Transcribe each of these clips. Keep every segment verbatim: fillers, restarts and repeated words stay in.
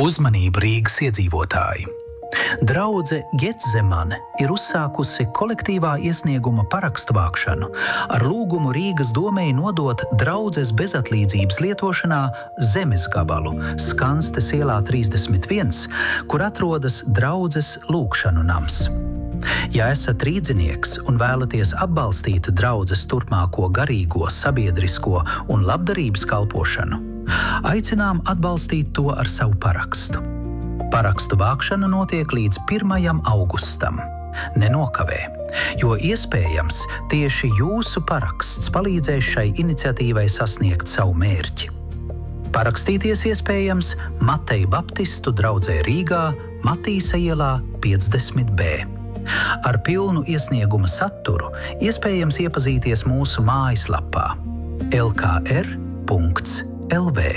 Uzmanību Rīgas iedzīvotāji! Draudze Getsemane ir uzsākusi kolektīvā iesnieguma parakstu vākšanu ar lūgumu Rīgas domei nodot draudzes bezatlīdzības lietošanā zemes gabalu Skanstes ielā trīsdesmit viens, kur atrodas draudzes lūgšanu nams. Ja esat rīdzinieks un vēlaties atbalstīt draudzes turpmāko garīgo, sabiedrisko un labdarības kalpošanu, aicinām atbalstīt to ar savu parakstu. Parakstu vākšana notiek līdz pirmajam augustam. Nenokavē, jo iespējams tieši jūsu paraksts palīdzēs šai iniciatīvai sasniegt savu mērķi. Parakstīties iespējams Mateja Baptistu draudzē Rīgā, Matīsa ielā piecdesmit B. Ar pilnu iesnieguma saturu iespējams iepazīties mūsu mājaslapā l k r punkts l v.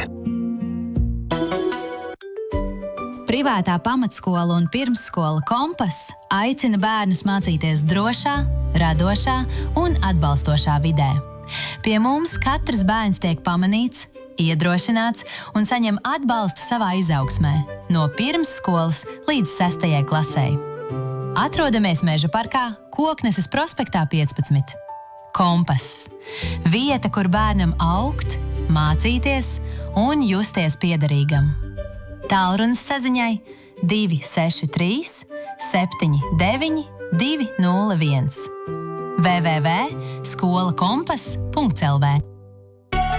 Privātā pamatskola un pirmsskola Kompass aicina bērnus mācīties drošā, radošā un atbalstošā vidē. Pie mums katrs bērns tiek pamanīts, iedrošināts un saņem atbalstu savā izaugsmē, no pirmsskolas līdz sestajai klasei. Atrodamies Meža parkā, Kokneses prospektā piecpadsmit. Kompass. Vieta, kur bērnam augt, mācīties un justies piederīgam. Tālrunis saziņai divi seši trīs septiņi deviņi divi nulle viens w w w punkts skola kompass punkts l v.